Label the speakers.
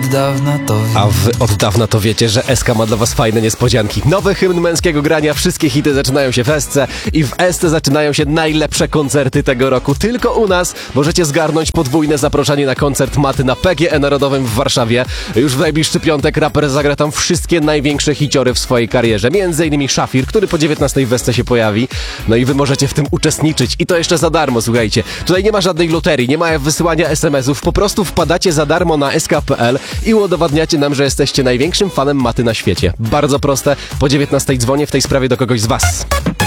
Speaker 1: od dawna to wiecie, że SK ma dla was fajne niespodzianki. Nowy hymn męskiego grania, wszystkie hity zaczynają się w SC i w SC zaczynają się najlepsze koncerty tego roku. Tylko u nas możecie zgarnąć podwójne zaproszenie na koncert Maty na PGE Narodowym w Warszawie. Już w najbliższy piątek raper zagra tam wszystkie największe hiciory w swojej karierze. Między innymi Szafir, który po 19 w SC się pojawi. No i wy możecie w tym uczestniczyć. I to jeszcze za darmo, słuchajcie. Tutaj nie ma żadnej loterii, nie ma wysyłania SMS-ów. Po prostu wpadacie za darmo na sk.pl i udowadniacie nam, że jesteście największym fanem Maty na świecie. Bardzo proste. Po 19 dzwonię w tej sprawie do kogoś z was.